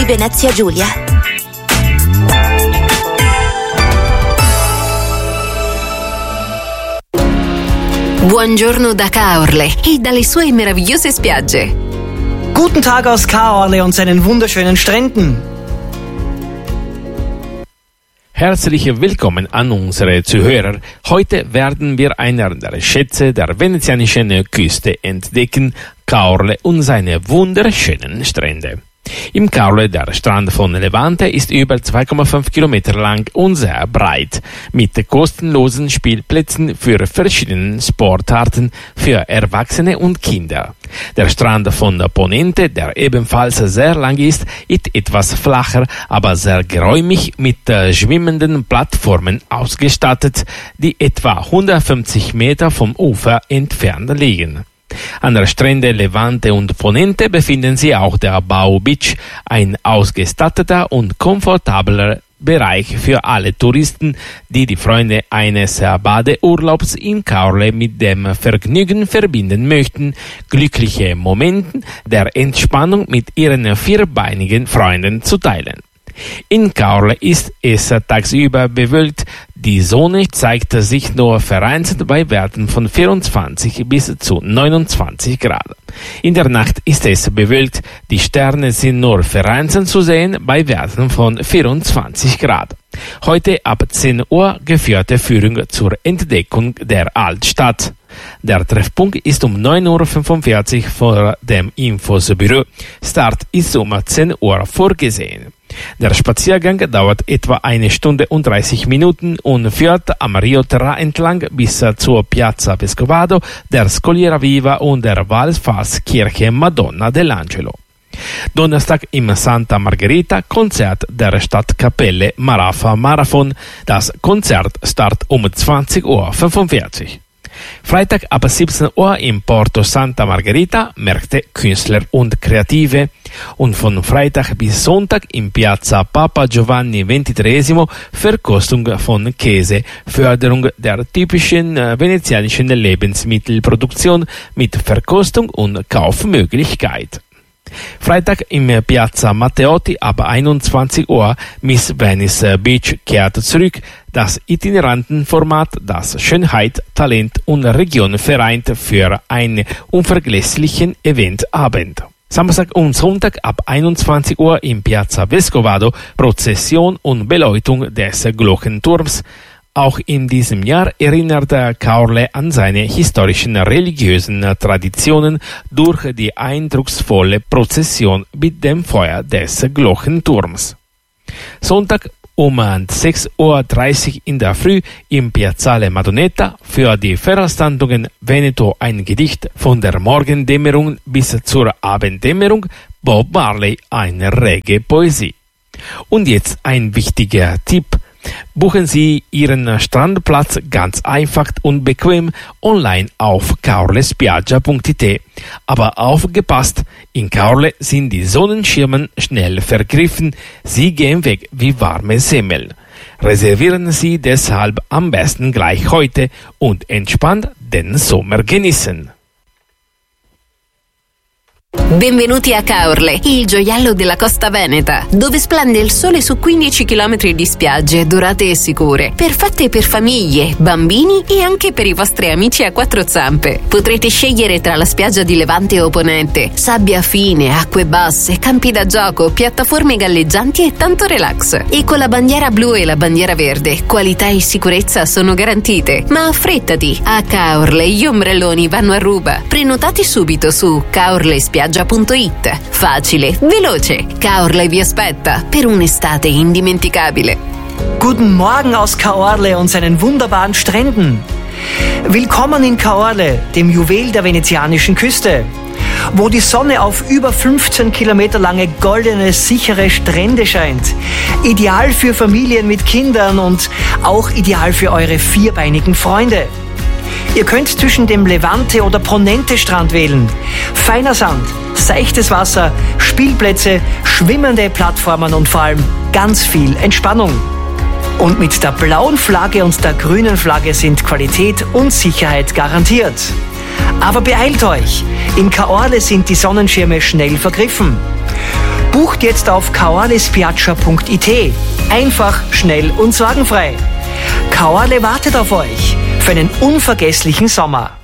Venezia Giulia. Buongiorno da Caorle e dalle sue meravigliose spiagge. Guten Tag aus Caorle und seinen wunderschönen Stränden. Herzlich willkommen an unsere Zuhörer. Heute werden wir einer der Schätze der venezianischen Küste entdecken, Caorle und seine wunderschönen Strände. Im Caorle, der Strand von Levante, ist über 2,5 Kilometer lang und sehr breit, mit kostenlosen Spielplätzen für verschiedene Sportarten für Erwachsene und Kinder. Der Strand von Ponente, der ebenfalls sehr lang ist etwas flacher, aber sehr geräumig mit schwimmenden Plattformen ausgestattet, die etwa 150 Meter vom Ufer entfernt liegen. An der Strände Levante und Ponente befinden sich auch der Bau Beach, ein ausgestatteter und komfortabler Bereich für alle Touristen, die die Freunde eines Badeurlaubs in Caorle mit dem Vergnügen verbinden möchten, glückliche Momente der Entspannung mit ihren vierbeinigen Freunden zu teilen. In Caorle ist es tagsüber bewölkt, die Sonne zeigt sich nur vereinzelt bei Werten von 24 bis zu 29 Grad. In der Nacht ist es bewölkt, die Sterne sind nur vereinzelt zu sehen bei Werten von 24 Grad. Heute ab 10 Uhr geführte Führung zur Entdeckung der Altstadt. Der Treffpunkt ist um 9.45 Uhr vor dem Infosbüro. Start ist um 10 Uhr vorgesehen. Der Spaziergang dauert etwa 1 Stunde und 30 Minuten und führt am Rio Terra entlang bis zur Piazza Vescovado, der Scogliera Viva und der Wallfahrtskirche Madonna dell'Angelo. Donnerstag im Santa Margherita Konzert der Stadtkapelle Marafa Marathon. Das Konzert startet um 20.45 Uhr. Freitag ab 17 Uhr im Porto Santa Margherita, Märkte, Künstler und Kreative. Und von Freitag bis Sonntag in Piazza Papa Giovanni XXIII Verkostung von Käse, Förderung der typischen venezianischen Lebensmittelproduktion mit Verkostung und Kaufmöglichkeit. Freitag im Piazza Matteotti ab 21 Uhr Miss Venice Beach kehrt zurück. Das Itinerantenformat, das Schönheit, Talent und Region vereint für einen unvergesslichen Eventabend. Samstag und Sonntag ab 21 Uhr im Piazza Vescovado Prozession und Beleuchtung des Glockenturms. Auch in diesem Jahr erinnert Caorle an seine historischen religiösen Traditionen durch die eindrucksvolle Prozession mit dem Feuer des Glockenturms. Sonntag um 6.30 Uhr in der Früh im Piazzale Madonnetta für die Veranstaltungen Veneto ein Gedicht von der Morgendämmerung bis zur Abenddämmerung, Bob Marley eine rege Poesie. Und jetzt ein wichtiger Tipp. Buchen Sie Ihren Strandplatz ganz einfach und bequem online auf caorlespiaggia.it. Aber aufgepasst, in Caorle sind die Sonnenschirme schnell vergriffen, sie gehen weg wie warme Semmel. Reservieren Sie deshalb am besten gleich heute und entspannt den Sommer genießen. Benvenuti a Caorle, il gioiello della costa veneta, dove splende il sole su 15 km di spiagge dorate e sicure, perfette per famiglie, bambini e anche per i vostri amici a quattro zampe. Potrete scegliere tra la spiaggia di Levante o Ponente, sabbia fine, acque basse, campi da gioco, piattaforme galleggianti e tanto relax. E con la bandiera blu e la bandiera verde, qualità e sicurezza sono garantite. Ma affrettati, a Caorle gli ombrelloni vanno a ruba. Prenotati subito su caorlespiaggia.it. Facile, veloce. Caorle vi aspetta per un'estate indimenticabile. Guten Morgen aus Caorle und seinen wunderbaren Stränden. Willkommen in Caorle, dem Juwel der venezianischen Küste, wo die Sonne auf über 15 Kilometer lange goldene, sichere Strände scheint. Ideal für Familien mit Kindern und auch ideal für eure vierbeinigen Freunde. Ihr könnt zwischen dem Levante- oder Ponente-Strand wählen. Feiner Sand, seichtes Wasser, Spielplätze, schwimmende Plattformen und vor allem ganz viel Entspannung. Und mit der blauen Flagge und der grünen Flagge sind Qualität und Sicherheit garantiert. Aber beeilt euch, in Caorle sind die Sonnenschirme schnell vergriffen. Bucht jetzt auf caorlespiaggia.it. Einfach, schnell und sorgenfrei. Caorle wartet auf euch für einen unvergesslichen Sommer.